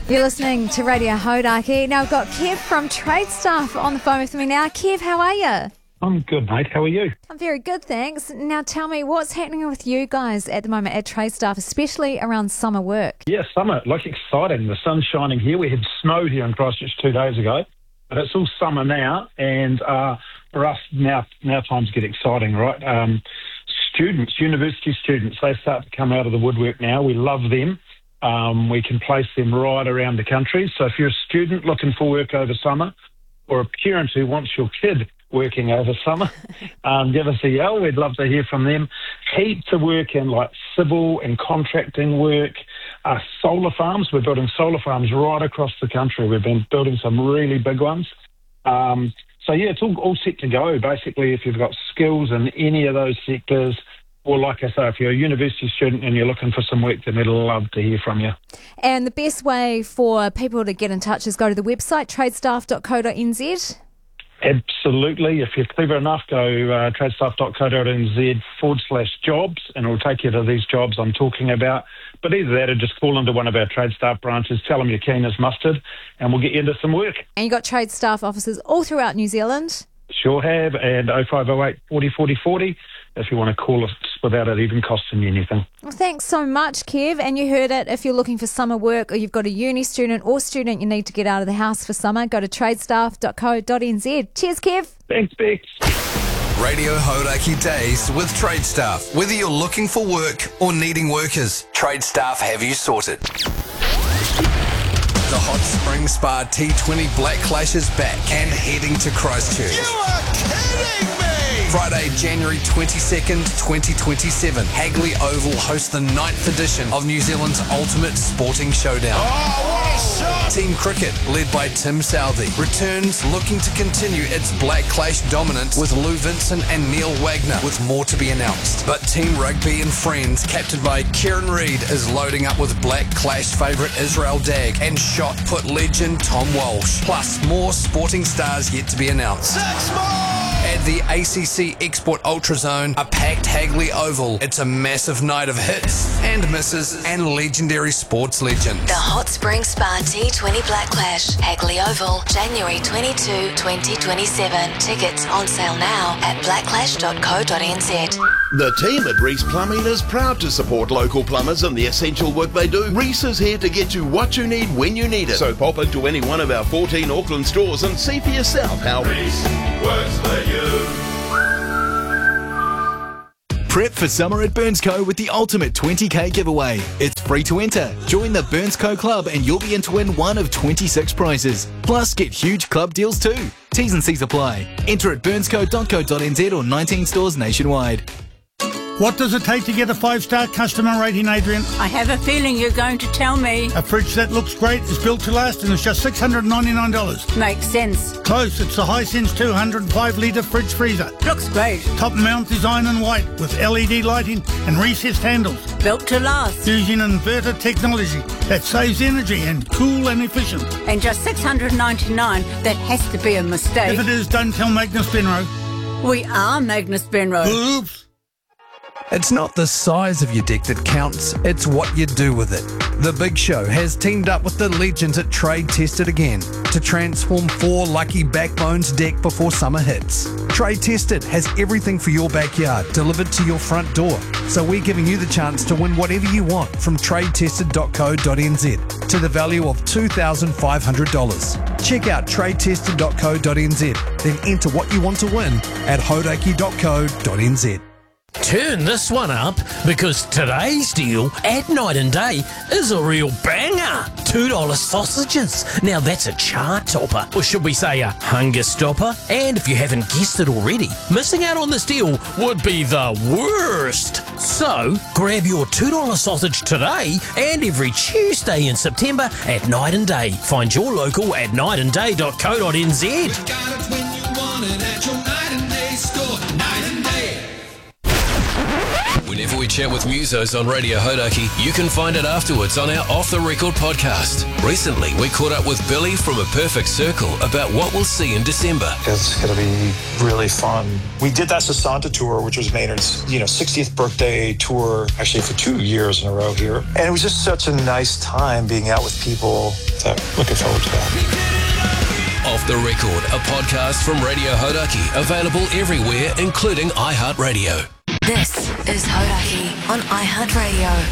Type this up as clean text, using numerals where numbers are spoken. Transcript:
You're listening to Radio Hodaki. Now I've got Kev from Trade Staff on the phone with me now. Kev, how are you? I'm good, mate. How are you? I'm very good, thanks. Now tell me, what's happening with you guys at the moment at Trade Staff, especially around summer work? Yeah, summer, exciting. The sun's shining here. We had snow here in Christchurch 2 days ago, but it's all summer now, and for us, now times get exciting, right? Students, university students, they start to come out of the woodwork now. We love them. We can place them right around the country. So if you're a student looking for work over summer, or a parent who wants your kid working over summer, give us a yell. We'd love to hear from them. Heaps of work in civil and contracting work. Solar farms, we're building solar farms right across the country. We've been building some really big ones. So yeah, it's all set to go. Basically, if you've got skills in any of those sectors, or like I say, if you're a university student and you're looking for some work, then we'd love to hear from you. And the best way for people to get in touch is go to the website, tradestaff.co.nz. Absolutely. If you're clever enough, go tradestaff.co.nz/jobs, and it'll take you to these jobs I'm talking about. But either that or just call into one of our Trade Staff branches, tell them you're keen as mustard, and we'll get you into some work. And you've got Trade Staff offices all throughout New Zealand? Sure have, and 0508 40 40 40 if you want to call us without it even costing you anything. Well, thanks so much, Kev. And you heard it, if you're looking for summer work or you've got a uni student or student you need to get out of the house for summer, go to tradestaff.co.nz. Cheers, Kev. Thanks, Bex. Radio Hodaki Days with Trade Staff. Whether you're looking for work or needing workers, Trade Staff have you sorted. The Hot Spring Spa T20 Black Clash is back and heading to Christchurch. You are kidding me! Friday, January 22nd, 2027. Hagley Oval hosts the 9th edition of New Zealand's ultimate sporting showdown. Oh, what a shot! Team Cricket, led by Tim Southey, returns looking to continue its Black Clash dominance with Lou Vincent and Neil Wagner, with more to be announced. But Team Rugby and Friends, captained by Kieran Reid, is loading up with Black Clash favourite Israel Dag and shot put legend Tom Walsh. Plus, more sporting stars yet to be announced. 6 more! At the ACC Export Ultra Zone, a packed Hagley Oval. It's a massive night of hits and misses and legendary sports legends. The Hot Spring Spa T20 Black Clash, Hagley Oval, January 22, 2027. Tickets on sale now at blackclash.co.nz. The team at Reese Plumbing is proud to support local plumbers and the essential work they do. Reese is here to get you what you need when you need it. So pop into any one of our 14 Auckland stores and see for yourself how Reese works for you. Prep for summer at Burnsco with the ultimate 20k giveaway. It's free to enter. Join the Burnsco Club and you'll be in to win one of 26 prizes. Plus, get huge club deals too. T's and C's apply. Enter at burnsco.co.nz or 19 stores nationwide. What does it take to get a 5-star customer rating, Adrian? I have a feeling you're going to tell me. A fridge that looks great, is built to last, and it's just $699. Makes sense. Close. It's the Hisense 205-litre fridge freezer. Looks great. Top mount design in white with LED lighting and recessed handles. Built to last. Using inverter technology that saves energy and cool and efficient. And just $699. That has to be a mistake. If it is, don't tell Magnus Benro. We are Magnus Benro. Oops. It's not the size of your deck that counts, it's what you do with it. The Big Show has teamed up with the legends at Trade Tested again to transform 4 Lucky Backbones deck before summer hits. Trade Tested has everything for your backyard delivered to your front door. So we're giving you the chance to win whatever you want from tradetested.co.nz to the value of $2,500. Check out tradetested.co.nz, then enter what you want to win at hodaki.co.nz. Turn this one up, because today's deal at Night and Day is a real banger. $2 sausages. Now that's a chart topper, or should we say a hunger stopper? And if you haven't guessed it already, missing out on this deal would be the worst. So grab your $2 sausage today and every Tuesday in September at Night and Day. Find your local at nightanday.co.nz. You got it when you want it at your Night and Day store. Night and Day. Whenever we chat with musos on Radio Hodaki, you can find it afterwards on our Off The Record podcast. Recently, we caught up with Billy from A Perfect Circle about what we'll see in December. It's going to be really fun. We did that Sasanta tour, which was Maynard's, 60th birthday tour, actually for 2 years in a row here. And it was just such a nice time being out with people So looking forward to that. Off the Record, a podcast from Radio Hodaki, available everywhere, including iHeartRadio. This is Hodaki on iHeartRadio.